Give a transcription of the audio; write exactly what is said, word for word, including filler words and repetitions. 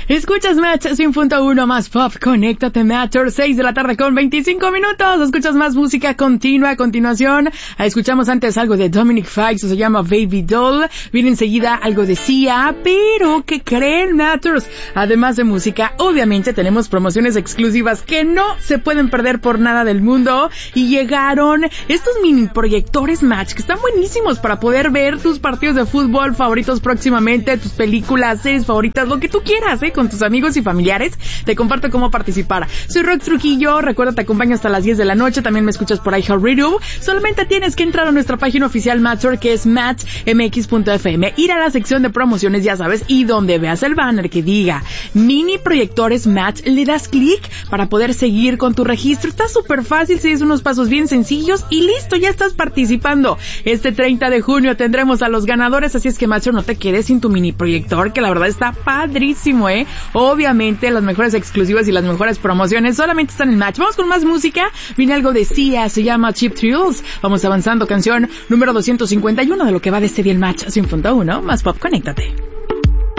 Escuchas Match cien punto uno más pop, conéctate Matter, seis de la tarde con veinticinco minutos. Escuchas más música continua. A continuación, escuchamos antes algo de Dominic Fike, se llama Baby Doll. Viene enseguida algo de Sia, pero ¿qué creen, Matters? Además de música, obviamente tenemos promociones exclusivas que no se pueden perder por nada del mundo. Y llegaron estos mini proyectores Match que están buenísimos para poder ver tus partidos de fútbol favoritos próximamente, tus películas, series favoritas, lo que tú quieras, ¿eh? Con tus amigos y familiares. Te comparto cómo participar. Soy Rox Trujillo, recuerda, te acompaño hasta las diez de la noche, también me escuchas por iHeartRadio. Solamente tienes que entrar a nuestra página oficial Matcher, que es match m x punto f m, ir a la sección de promociones, ya sabes, y donde veas el banner que diga mini proyectores Match, le das clic para poder seguir con tu registro. Está súper fácil, sigues unos pasos bien sencillos y listo, ya estás participando. Este treinta de junio tendremos a los ganadores, así es que Matcher, no te quedes sin tu mini proyector, que la verdad está padrísimo, ¿eh? Obviamente las mejores exclusivas y las mejores promociones solamente están en Match. Vamos con más música. Viene algo de Sia, se llama Cheap Thrills. Vamos avanzando, canción número doscientos cincuenta y uno de lo que va de este día en Match cien punto uno más pop, conéctate.